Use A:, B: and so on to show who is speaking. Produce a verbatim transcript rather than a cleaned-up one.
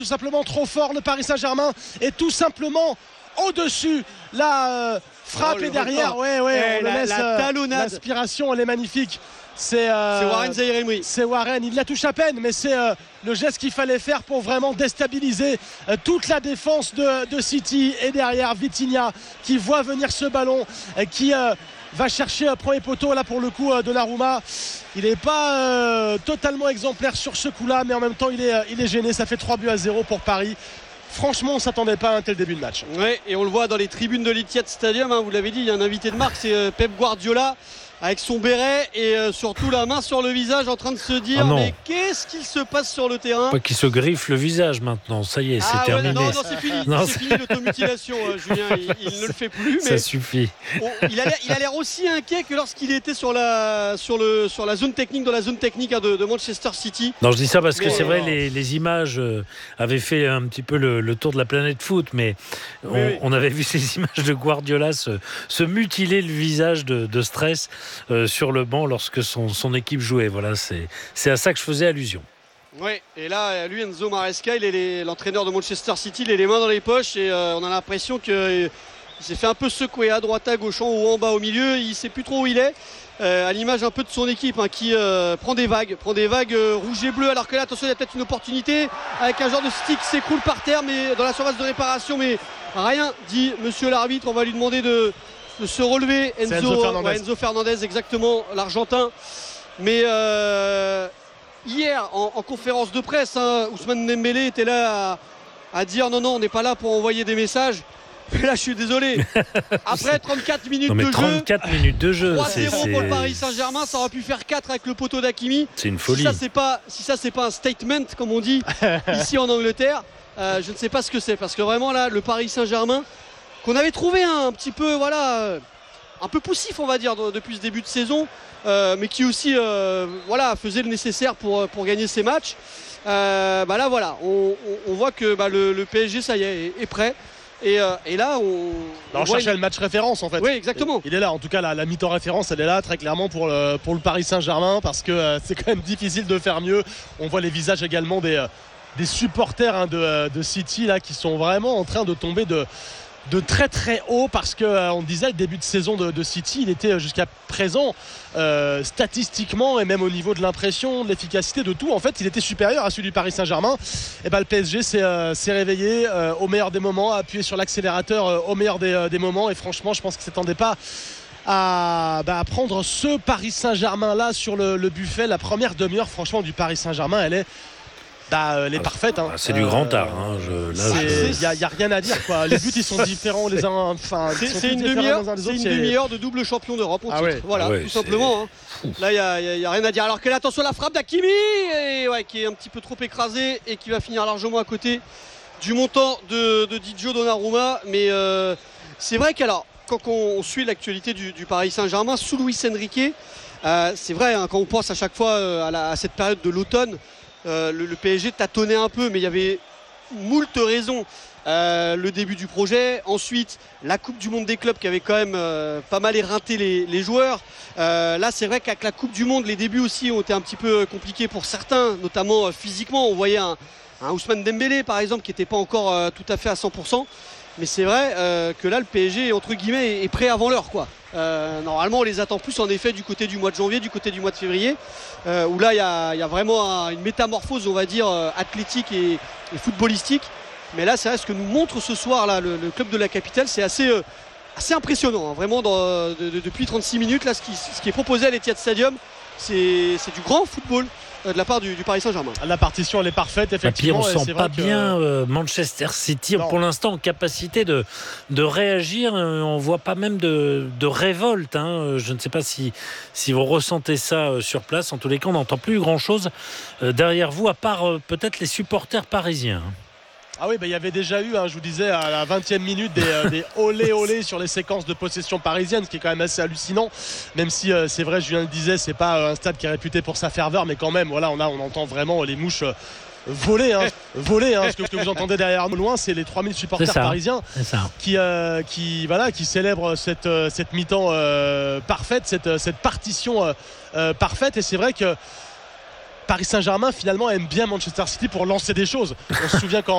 A: tout simplement trop fort. Le Paris Saint-Germain est tout simplement au-dessus. La euh, frappe
B: oh,
A: est derrière. Ouais, ouais, on
B: la,
A: le laisse.
B: La talonnade.
A: L'inspiration, elle est magnifique. C'est, euh,
B: c'est Warren Zaïre-Emery.
A: C'est Warren. Il la touche à peine, mais c'est euh, le geste qu'il fallait faire pour vraiment déstabiliser euh, toute la défense de, de City. Et derrière, Vitinha qui voit venir ce ballon, euh, qui euh, va chercher un premier poteau. Là, pour le coup, euh, Donnarumma. Il n'est pas euh, totalement exemplaire sur ce coup-là, mais en même temps, il est, euh, il est gêné. Ça fait trois buts à zéro pour Paris. Franchement, on ne s'attendait pas à un tel début de match.
B: Ouais, et on le voit dans les tribunes de l'Etihad Stadium, hein, vous l'avez dit, il y a un invité de marque, c'est euh, Pep Guardiola, avec son béret et euh, surtout la main sur le visage en train de se dire
C: ah
B: mais qu'est-ce qu'il se passe sur le terrain.
C: Pas qu'il se griffe le visage maintenant, ça y est, c'est
B: ah,
C: terminé.
B: Ouais, non, non, c'est fini, non, c'est, c'est fini l'automutilation, euh, Julien, il, il ne le fait plus. Mais
C: ça suffit.
B: On, il, a l'air, il a l'air aussi inquiet que lorsqu'il était sur la, sur le, sur la zone technique, dans la zone technique hein, de, de Manchester City.
C: Non, je dis ça parce
B: mais
C: que c'est
B: euh,
C: vrai, les, les images euh, avaient fait un petit peu le, le tour de la planète foot, mais on,
B: oui, oui.
C: on avait vu ces images de Guardiola se, se mutiler le visage de, de stress euh, sur le lorsque son, son équipe jouait. Voilà, c'est, c'est à ça que je faisais allusion.
B: Oui, et là, lui, Enzo Maresca, il est les, l'entraîneur de Manchester City, il a les mains dans les poches et euh, on a l'impression qu'il euh, s'est fait un peu secouer à droite, à gauche, en haut, en bas, au milieu. Il ne sait plus trop où il est, euh, à l'image un peu de son équipe hein, qui euh, prend des vagues, prend des vagues euh, rouges et bleues. Alors que là, attention, il y a peut-être une opportunité avec un genre de stick qui s'écroule par terre, mais dans la surface de réparation. Mais rien dit monsieur l'arbitre. On va lui demander de. de se relever. Enzo,
A: Enzo Fernandez.
B: Ouais, Enzo Fernandez, exactement, l'Argentin. Mais euh, hier, en, en conférence de presse, hein, Ousmane Dembélé était là à, à dire non, non, on n'est pas là pour envoyer des messages. Mais là, je suis désolé. Après trente-quatre minutes
C: non, mais
B: de
C: trente-quatre
B: jeu,
C: minutes de jeu,
B: trois
C: c'est,
B: zéro
C: c'est...
B: pour le Paris Saint-Germain, ça aurait pu faire quatre avec le poteau d'Hakimi.
C: C'est une folie.
B: Si ça, c'est pas, si ça, c'est pas un statement, comme on dit ici en Angleterre, euh, je ne sais pas ce que c'est. Parce que vraiment, là, le Paris Saint-Germain, qu'on avait trouvé hein, un petit peu, voilà, un peu poussif, on va dire, depuis ce début de saison, euh, mais qui aussi, euh, voilà, faisait le nécessaire pour, pour gagner ces matchs. Euh, bah là, voilà, on, on, on voit que bah, le, le P S G, ça y est, est, est prêt. Et, euh, et là, on,
A: on,
B: on
A: cherchait
B: une...
A: le match référence en fait.
B: Oui, exactement.
A: Il est là, en tout cas, la, la mi-temps référence, elle est là très clairement pour le, pour le Paris Saint-Germain parce que euh, c'est quand même difficile de faire mieux. On voit les visages également des, euh, des supporters hein, de, de City là qui sont vraiment en train de tomber de. de très très haut parce qu'on euh, disait le début de saison de, de City il était jusqu'à présent euh, statistiquement et même au niveau de l'impression, de l'efficacité, de tout en fait il était supérieur à celui du Paris Saint-Germain. Et ben, le P S G s'est, euh, s'est réveillé euh, au meilleur des moments, a appuyé sur l'accélérateur euh, au meilleur des, euh, des moments et franchement je pense qu'il ne s'attendait pas à, bah, à prendre ce Paris Saint-Germain là sur le, le buffet. La première demi-heure franchement du Paris Saint-Germain elle est Bah, elle est
C: ah,
A: parfaite. Hein.
C: C'est du grand art. Hein. Je, là,
A: il n'y a, a rien à dire. Quoi. Les buts, ils sont différents les uns. Enfin,
B: c'est, c'est une demi-heure, c'est une demi-heure de double champion d'Europe.
A: Ah ouais.
B: Voilà,
C: ah ouais,
B: tout simplement. Hein. Là, il n'y a, a, a rien à dire. Alors que là, attention, la frappe d'Hakimi, et, ouais, qui est un petit peu trop écrasé et qui va finir largement à côté du montant de, de Didio Donnarumma. Mais euh, c'est vrai qu'alors, quand on suit l'actualité du, du Paris Saint-Germain, sous Luis Enrique, euh, c'est vrai, hein, quand on pense à chaque fois euh, à, la, à cette période de l'automne, Euh, le, le P S G tâtonnait un peu mais il y avait moult raisons. Euh, le début du projet, ensuite la Coupe du Monde des clubs qui avait quand même euh, pas mal éreinté les, les joueurs. Euh, là c'est vrai qu'avec la Coupe du Monde les débuts aussi ont été un petit peu compliqués pour certains, notamment euh, physiquement. On voyait un, un Ousmane Dembélé par exemple qui n'était pas encore euh, tout à fait à cent pour cent. Mais c'est vrai euh, que là le P S G entre guillemets est, est prêt avant l'heure quoi. Euh, normalement on les attend plus en effet du côté du mois de janvier, du côté du mois de février euh, où là il y, y a vraiment un, une métamorphose on va dire euh, athlétique et, et footballistique. Mais là c'est vrai ce que nous montre ce soir là le, le club de la capitale, c'est assez, euh, assez impressionnant hein, vraiment dans, de, de, depuis trente-six minutes là ce qui, ce qui est proposé à l'Etihad Stadium c'est, c'est du grand football de la part du, du Paris Saint-Germain.
A: La partition elle est parfaite effectivement.
C: Et puis on sent
A: c'est
C: pas
A: vrai que...
C: bien euh, Manchester City non. Pour l'instant en capacité de, de réagir. Euh, on voit pas même de, de révolte. Hein. Je ne sais pas si, si vous ressentez ça euh, sur place. En tous les cas on n'entend plus grand chose euh, derrière vous à part euh, peut-être les supporters parisiens.
A: Ah oui, bah, il y avait déjà eu, hein, je vous disais, à la vingtième minute, des, euh, des olé olé sur les séquences de possession parisienne, ce qui est quand même assez hallucinant. Même si euh, c'est vrai, Julien le disait, c'est pas euh, un stade qui est réputé pour sa ferveur, mais quand même, voilà, on, a, on entend vraiment les mouches euh, voler. Hein, voler hein, ce, que, ce que vous entendez derrière nous, loin, c'est les trois mille supporters
C: c'est ça,
A: parisiens
C: c'est ça.
A: Qui, euh, qui, voilà, qui célèbrent cette, euh, cette mi-temps euh, parfaite, cette, cette partition euh, euh, parfaite. Et c'est vrai que Paris Saint-Germain, finalement, aime bien Manchester City pour lancer des choses. On se souvient quand